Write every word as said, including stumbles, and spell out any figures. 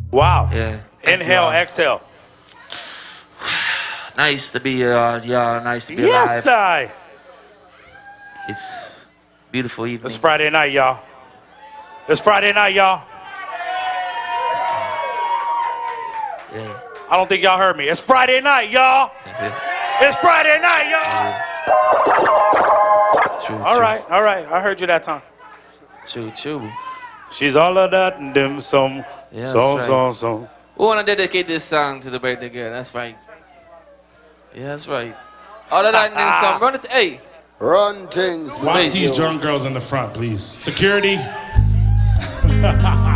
Wow. Yeah. Inhale, exhale. Nice to be, uh, yeah, nice to be Yes, alive. I. It's beautiful evening. It's Friday night, y'all. It's Friday night, y'all. Yeah. I don't think y'all heard me. It's Friday night, y'all. Yeah. It's Friday night, y'all. True, All true. right, all right. I heard you that time. True, true. She's all of that and them some, Yeah, that's some, right. some, some. We want to dedicate this song to the birthday girl. That's right. Yeah, that's right. All of that and then some. Run it. Hey. Run things. Watch these drunk girls in the front, please. Security.